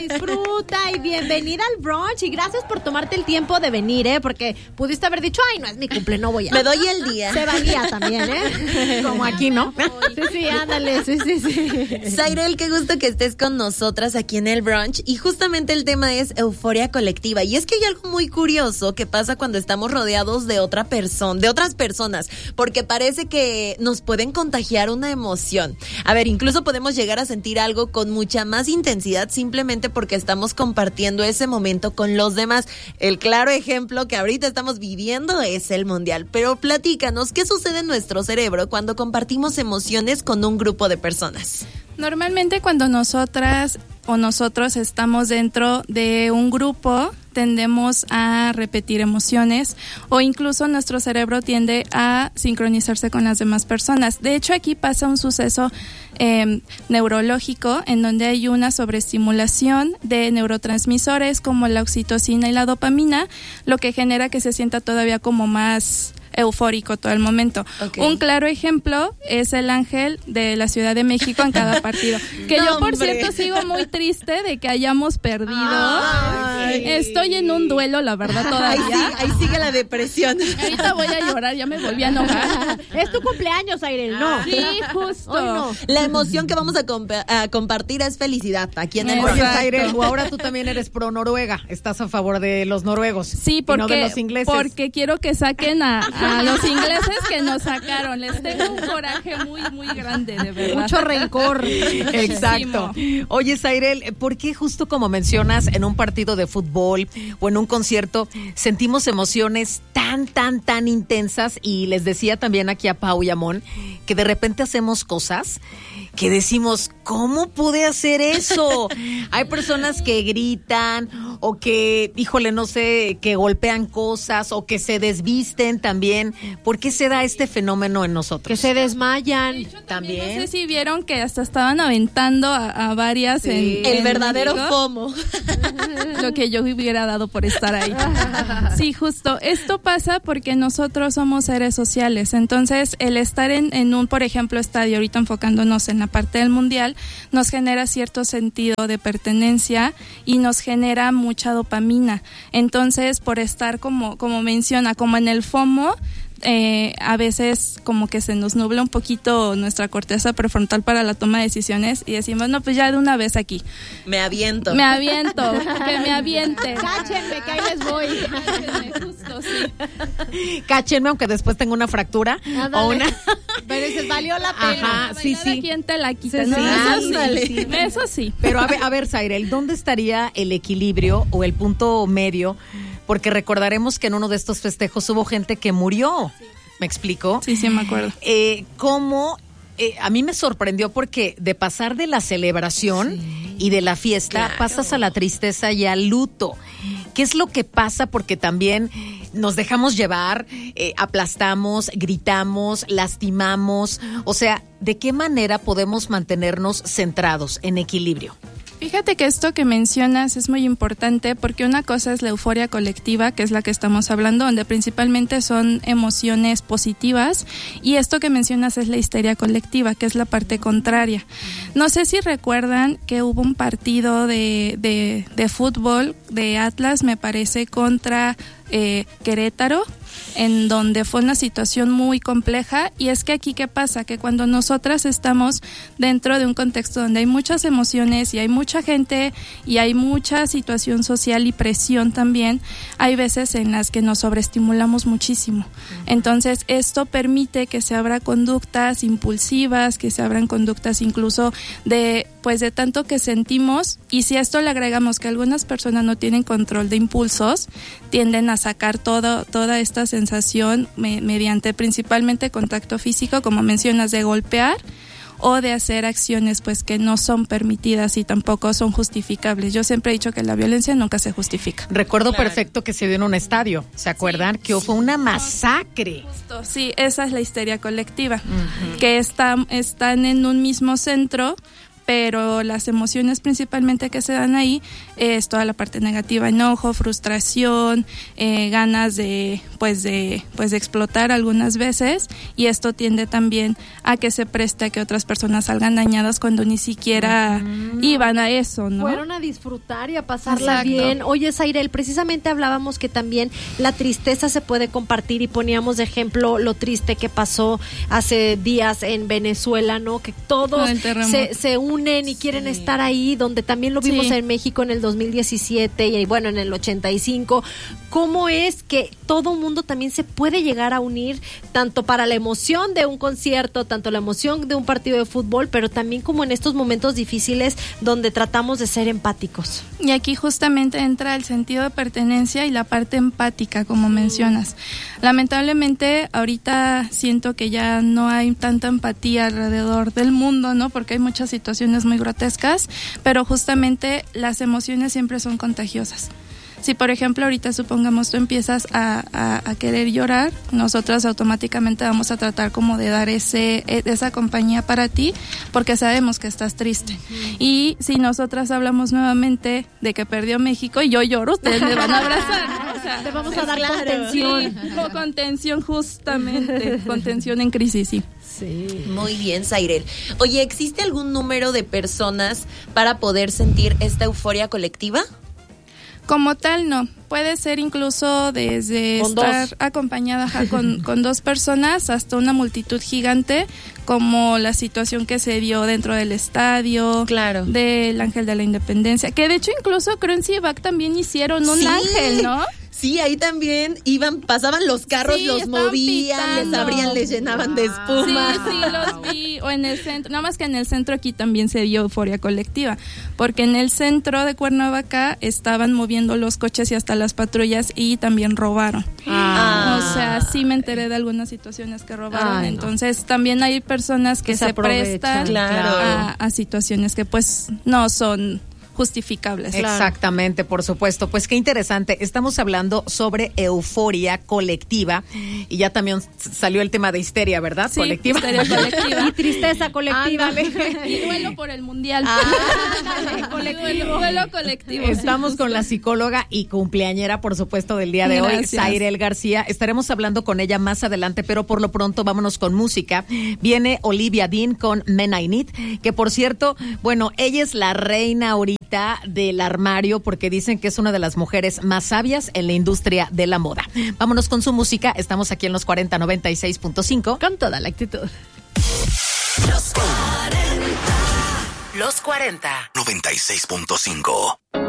disfruta y bienvenida al brunch y gracias por tomarte el tiempo de venir, porque pudiste haber dicho, ay, no es mi cumple, no voy a. Me doy el día. Se valía también, Como aquí, ¿no? Sí, ándale, sí. Zairel, qué gusto que estés con nosotras aquí en el brunch y justamente el tema es euforia colectiva y es que hay algo muy curioso que pasa cuando estamos rodeados de otras personas, porque parece que nos pueden contagiar una emoción. A ver, incluso podemos llegar a sentir algo con mucha más intensidad simplemente porque estamos compartiendo ese momento con los demás. El claro ejemplo que ahorita estamos viviendo es el mundial, pero platícanos, ¿qué sucede en nuestro cerebro cuando compartimos emociones con un grupo de personas? Normalmente cuando nosotras o nosotros estamos dentro de un grupo, tendemos a repetir emociones o incluso nuestro cerebro tiende a sincronizarse con las demás personas. De hecho, aquí pasa un suceso neurológico en donde hay una sobreestimulación de neurotransmisores como la oxitocina y la dopamina, lo que genera que se sienta todavía como más eufórico todo el momento. Okay. Un claro ejemplo es el Ángel de la Ciudad de México en cada partido. Que yo, por cierto, sigo muy triste de que hayamos perdido. Ay. Estoy en un duelo, la verdad, todavía. Ahí sigue la depresión. Ahorita voy a llorar, ya me volví a enojar. Es tu cumpleaños, Zairel, ¿no? Sí, justo. Hoy no. La emoción que vamos a compartir es felicidad aquí en el Oye, Zairel, ahora tú también eres pro Noruega. Estás a favor de los noruegos. Sí, porque, no de los ingleses. Porque quiero que saquen a los ingleses que nos sacaron. Les tengo un coraje muy, muy grande, de verdad. Mucho rencor. Exacto. Oye, Zairel, ¿por qué justo como mencionas en un partido de fútbol o en un concierto sentimos emociones tan intensas? Y les decía también aquí a Pau y a Mon que de repente hacemos cosas que decimos, ¿cómo pude hacer eso? Hay personas que gritan o que, híjole, no sé, que golpean cosas o que se desvisten también. ¿Por qué se da este fenómeno en nosotros? Que se desmayan. También. No sé si vieron que hasta estaban aventando a varias sí. El verdadero FOMO. Lo que yo hubiera dado por estar ahí. Sí, justo. Esto pasa porque nosotros somos seres sociales. Entonces, el estar en un, por ejemplo, estadio, ahorita enfocándonos en la parte del mundial, nos genera cierto sentido de pertenencia y nos genera mucha dopamina. Entonces, por estar como menciona, como en el FOMO, a veces como que se nos nubla un poquito nuestra corteza prefrontal para la toma de decisiones y decimos, no, pues ya de una vez aquí. Me aviento, que me aviente. Cáchenme, que ahí les voy. Cáchenme, justo, sí. Cáchenme, aunque después tenga una fractura o una... Pero dices, valió la pena. Ajá, sí. ¿Quién te la quita? Sí, Sí. Eso sí. Pero a ver, Zairel, ¿dónde estaría el equilibrio o el punto medio? Porque recordaremos que en uno de estos festejos hubo gente que murió. Sí. ¿Me explico? Sí, me acuerdo. ¿Cómo? A mí me sorprendió porque de pasar de la celebración y de la fiesta, pasas a la tristeza y al luto. ¿Qué es lo que pasa? Porque también nos dejamos llevar, aplastamos, gritamos, lastimamos. O sea, ¿de qué manera podemos mantenernos centrados, en equilibrio? Fíjate que esto que mencionas es muy importante porque una cosa es la euforia colectiva, que es la que estamos hablando, donde principalmente son emociones positivas, y esto que mencionas es la histeria colectiva, que es la parte contraria. No sé si recuerdan que hubo un partido de fútbol de Atlas, me parece, contra Querétaro, en donde fue una situación muy compleja, y es que aquí ¿qué pasa? Que cuando nosotras estamos dentro de un contexto donde hay muchas emociones y hay mucha gente y hay mucha situación social y presión también, hay veces en las que nos sobreestimulamos muchísimo. Entonces esto permite que se abran conductas impulsivas, que se abran conductas incluso de tanto que sentimos, y si a esto le agregamos que algunas personas no tienen control de impulsos, tienden a sacar toda esta sensación mediante principalmente contacto físico, como mencionas, de golpear o de hacer acciones que no son permitidas y tampoco son justificables. Yo siempre he dicho que la violencia nunca se justifica. Recuerdo perfecto que se dio en un estadio, ¿se acuerdan? Sí, que fue una masacre. Justo, sí, esa es la histeria colectiva, que están en un mismo centro, pero las emociones principalmente que se dan ahí es toda la parte negativa, enojo, frustración, ganas de explotar algunas veces, y esto tiende también a que se preste a que otras personas salgan dañadas cuando ni siquiera iban a eso, ¿no? Fueron a disfrutar y a pasarla Exacto. bien. Oye, Zairel, precisamente hablábamos que también la tristeza se puede compartir y poníamos de ejemplo lo triste que pasó hace días en Venezuela, ¿no? Que todos se unen y quieren estar ahí, donde también lo vimos en México en el 2017 y bueno, en el 85. ¿Cómo es que todo mundo también se puede llegar a unir, tanto para la emoción de un concierto, tanto la emoción de un partido de fútbol, pero también como en estos momentos difíciles donde tratamos de ser empáticos? Y aquí justamente entra el sentido de pertenencia y la parte empática, como mencionas. Lamentablemente, ahorita siento que ya no hay tanta empatía alrededor del mundo, ¿no? Porque hay muchas situaciones muy grotescas, pero justamente las emociones siempre son contagiosas. Si, por ejemplo, ahorita supongamos tú empiezas a querer llorar, nosotros automáticamente vamos a tratar como de dar esa compañía para ti, porque sabemos que estás triste. Y si nosotras hablamos nuevamente de que perdió México y yo lloro, ustedes me van a abrazar, ¿no? O sea, te vamos a dar contención. Sí, contención justamente, contención en crisis, sí. Sí. Muy bien, Zairel. Oye, ¿existe algún número de personas para poder sentir esta euforia colectiva? Como tal, no. Puede ser incluso desde estar acompañada con dos personas hasta una multitud gigante, como la situación que se dio dentro del estadio, del Ángel de la Independencia, que de hecho incluso creo en CIVAC también hicieron un ángel, ¿no? Sí, ahí también pasaban los carros, los movían, pitando, les abrían, les llenaban de espuma. Sí, los vi, o en el centro, nada más que en el centro aquí también se dio euforia colectiva, porque en el centro de Cuernavaca estaban moviendo los coches y hasta las patrullas y también robaron. O sea, sí me enteré de algunas situaciones que robaron, entonces también hay personas que se prestan a situaciones que pues no son justificables. Exactamente, por supuesto. Pues qué interesante. Estamos hablando sobre euforia colectiva y ya también salió el tema de histeria, ¿verdad? Sí, colectiva. Histeria colectiva. Y tristeza colectiva. Y duelo por el mundial. Duelo colectivo. Estamos con la psicóloga y cumpleañera, por supuesto, del día de hoy, Zairel García. Estaremos hablando con ella más adelante, pero por lo pronto vámonos con música. Viene Olivia Dean con Men I Need, que por cierto, bueno, ella es la reina ahorita del armario porque dicen que es una de las mujeres más sabias en la industria de la moda. Vámonos con su música. Estamos aquí en los 4096.5 con toda la actitud. Los 40 96.5